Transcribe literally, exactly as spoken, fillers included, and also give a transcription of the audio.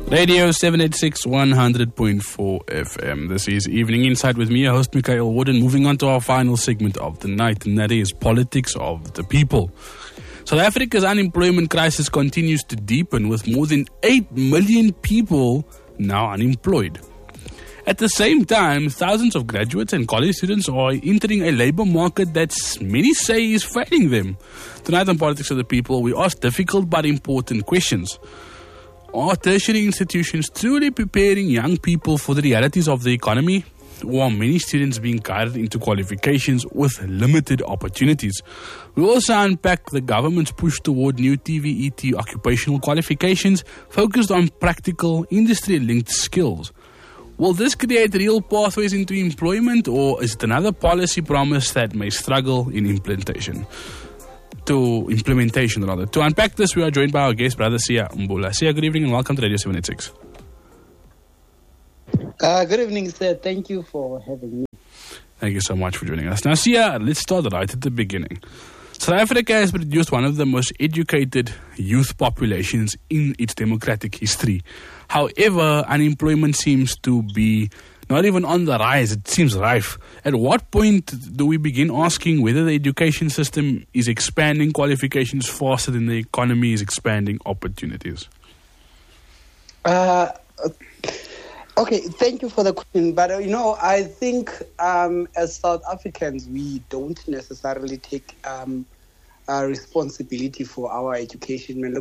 Radio seven eighty-six, one hundred point four F M. This is Evening Insight with me, your host Michael Warden. Moving on to our final segment of the night, and that is Politics of the People. South Africa's unemployment crisis continues to deepen, with more than eight million people now unemployed. At the same time, thousands of graduates and college students are entering a labour market that many say is failing them. Tonight on Politics of the People, we ask difficult but important questions. Are tertiary institutions truly preparing young people for the realities of the economy? Or are many students being guided into qualifications with limited opportunities? We also unpack the government's push toward new T V E T occupational qualifications focused on practical, industry-linked skills. Will this create real pathways into employment, or is it another policy promise that may struggle in implementation? To implementation rather. To unpack this, we are joined by our guest, Brother Sia Mbula. Sia, good evening and welcome to Radio seven eighty-six. Uh, good evening, sir. Thank you for having me. Thank you so much for joining us. Now, Sia, let's start right at the beginning. South Africa has produced one of the most educated youth populations in its democratic history. However, unemployment seems to be not even on the rise, it seems rife. At what point do we begin asking whether the education system is expanding qualifications faster than the economy is expanding opportunities? Uh, okay, thank you for the question. But, uh, you know, I think um, as South Africans, we don't necessarily take um, uh, responsibility for our education.